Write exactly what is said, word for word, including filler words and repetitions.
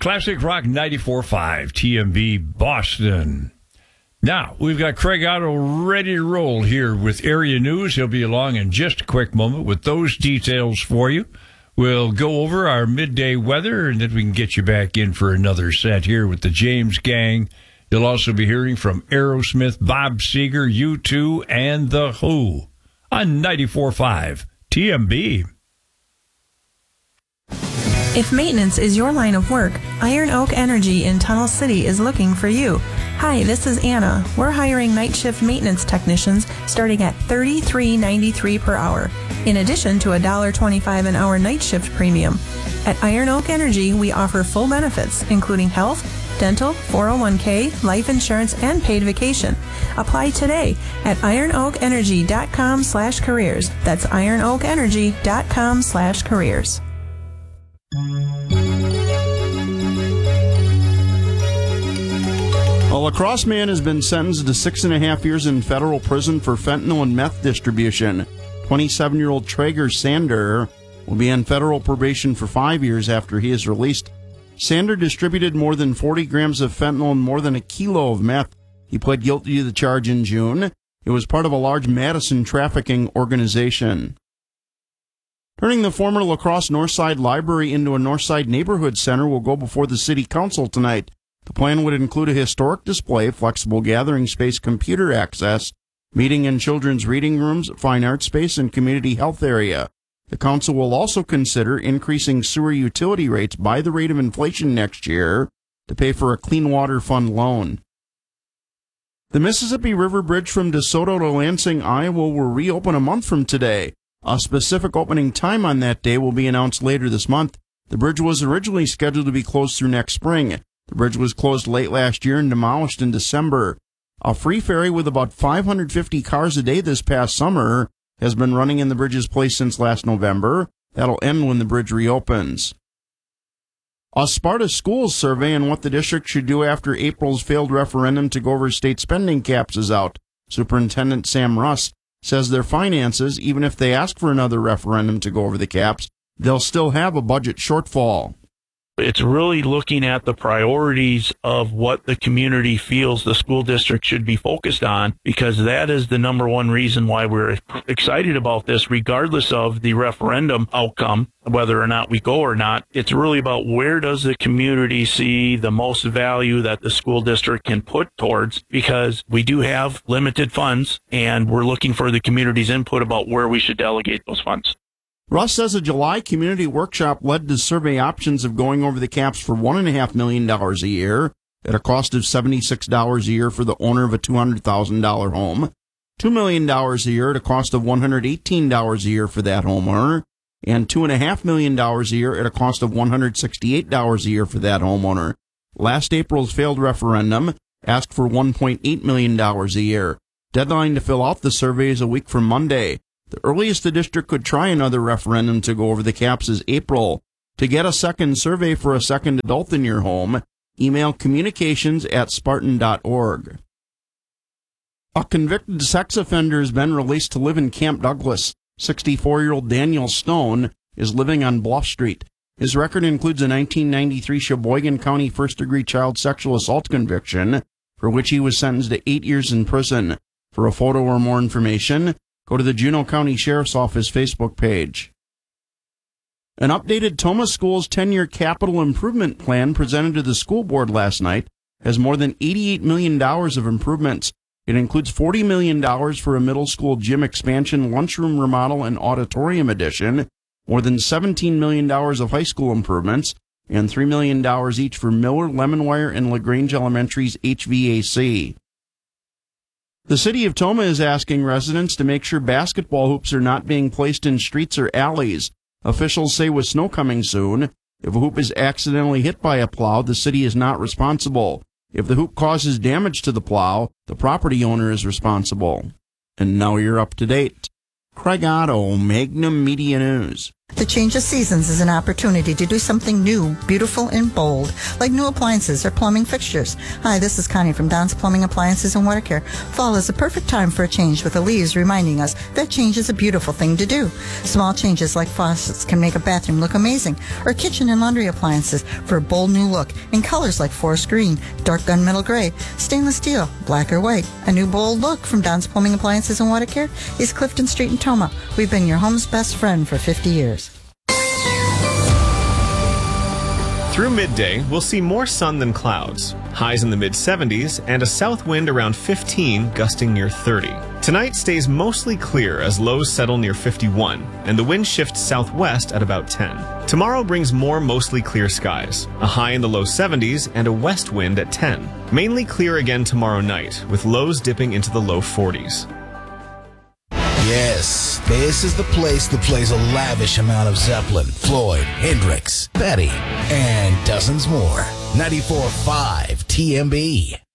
Classic Rock ninety-four point five, T M B Boston. Now, we've got Craig Otto ready to roll here with Area News. He'll be along in just a quick moment with those details for you. We'll go over our midday weather, and then we can get you back in for another set here with the James Gang. You'll also be hearing from Aerosmith, Bob Seger, U two, and The Who on ninety-four point five T M B. If maintenance is your line of work, Iron Oak Energy in Tunnel City is looking for you. Hi, this is Anna. We're hiring night shift maintenance technicians starting at thirty-three ninety-three per hour, in addition to a one dollar twenty-five an hour night shift premium. At Iron Oak Energy, we offer full benefits, including health, dental, four oh one k, life insurance, and paid vacation. Apply today at ironoakenergy.com slash careers. That's ironoakenergy.com slash careers. A La Crosse man has been sentenced to six and a half years in federal prison for fentanyl and meth distribution. twenty-seven-year-old Traeger Sander will be on federal probation for five years after he is released. Sander distributed more than forty grams of fentanyl and more than a kilo of meth. He pled guilty to the charge in June. It was part of a large Madison trafficking organization. Turning the former La Crosse Northside Library into a Northside Neighborhood Center will go before the City Council tonight. The plan would include a historic display, flexible gathering space, computer access, meeting and children's reading rooms, fine art space, and community health area. The council will also consider increasing sewer utility rates by the rate of inflation next year to pay for a Clean Water Fund loan. The Mississippi River Bridge from DeSoto to Lansing, Iowa will reopen a month from today. A specific opening time on that day will be announced later this month. The bridge was originally scheduled to be closed through next spring. The bridge was closed late last year and demolished in December. A free ferry with about five hundred fifty cars a day this past summer has been running in the bridge's place since last November. That'll end when the bridge reopens. A Sparta Schools survey on what the district should do after April's failed referendum to go over state spending caps is out. Superintendent Sam Russ says their finances, even if they ask for another referendum to go over the caps, they'll still have a budget shortfall. It's really looking at the priorities of what the community feels the school district should be focused on, because that is the number one reason why we're excited about this, regardless of the referendum outcome, whether or not we go or not. It's really about where does the community see the most value that the school district can put towards, because we do have limited funds, and we're looking for the community's input about where we should delegate those funds. Russ says a July community workshop led to survey options of going over the caps for one point five million dollars a year at a cost of seventy-six dollars a year for the owner of a two hundred thousand dollars home, two million dollars a year at a cost of one hundred eighteen dollars a year for that homeowner, and two point five million dollars a year at a cost of one hundred sixty-eight dollars a year for that homeowner. Last April's failed referendum asked for one point eight million dollars a year. Deadline to fill out the survey is a week from Monday. The earliest the district could try another referendum to go over the caps is April. To get a second survey for a second adult in your home, email communications at spartan dot org. A convicted sex offender has been released to live in Camp Douglas. sixty-four-year-old Daniel Stone is living on Bluff Street. His record includes a nineteen ninety-three Sheboygan County first-degree child sexual assault conviction, for which he was sentenced to eight years in prison. For a photo or more information, go to the Juneau County Sheriff's Office Facebook page. An updated Tomah Schools ten-year capital improvement plan presented to the school board last night has more than eighty-eight million dollars of improvements. It includes forty million dollars for a middle school gym expansion, lunchroom remodel, and auditorium addition, more than seventeen million dollars of high school improvements, and three million dollars each for Miller, Lemonwire, and LaGrange Elementary's H V A C. The city of Tomah is asking residents to make sure basketball hoops are not being placed in streets or alleys. Officials say with snow coming soon, if a hoop is accidentally hit by a plow, the city is not responsible. If the hoop causes damage to the plow, the property owner is responsible. And now you're up to date. Craig Otto, Magnum Media News. The change of seasons is an opportunity to do something new, beautiful, and bold, like new appliances or plumbing fixtures. Hi, this is Connie from Don's Plumbing Appliances and Water Care. Fall is a perfect time for a change, with the leaves reminding us that change is a beautiful thing to do. Small changes like faucets can make a bathroom look amazing, or kitchen and laundry appliances for a bold new look in colors like forest green, dark gunmetal gray, stainless steel, black or white. A new bold look from Don's Plumbing Appliances and Water Care is Clifton Street in Toma. We've been your home's best friend for fifty years. Through midday, we'll see more sun than clouds. Highs in the mid seventies and a south wind around fifteen, gusting near thirty. Tonight stays mostly clear as lows settle near fifty-one, and the wind shifts southwest at about ten. Tomorrow brings more mostly clear skies, a high in the low seventies and a west wind at ten. Mainly clear again tomorrow night, with lows dipping into the low forties. Yes, this is the place that plays a lavish amount of Zeppelin, Floyd, Hendrix, Betty, and dozens more. ninety-four point five T M B.